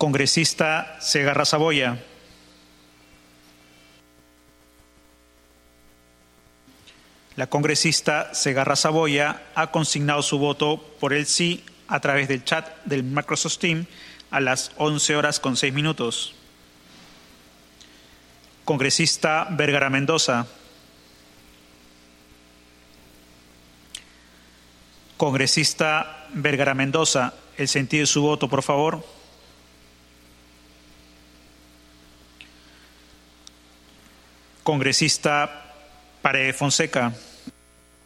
Congresista Segarra Saboya. La congresista Segarra Saboya ha consignado su voto por el sí a través del chat del Microsoft Teams a las 11:06. Congresista Vergara Mendoza. Congresista Vergara Mendoza, el sentido de su voto, por favor. Congresista Paredes Fonseca.